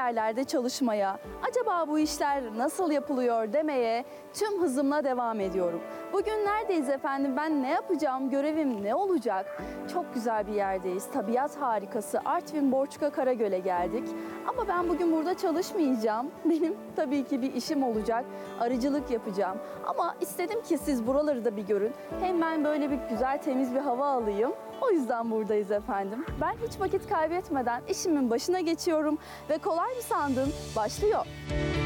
yerlerde çalışmaya, acaba bu işler nasıl yapılıyor demeye tüm hızımla devam ediyorum. Bugün neredeyiz efendim? Ben ne yapacağım? Görevim ne olacak? Çok güzel bir yerdeyiz. Tabiat harikası Artvin Borçka Karagöl'e geldik. Ama ben bugün burada çalışmayacağım. Benim tabii ki bir işim olacak. Arıcılık yapacağım. Ama istedim ki siz buraları da bir görün. Hem ben böyle bir güzel temiz bir hava alayım. O yüzden buradayız efendim. Ben hiç vakit kaybetmeden işimin başına geçiyorum ve kolay mı sandın? Başlıyor.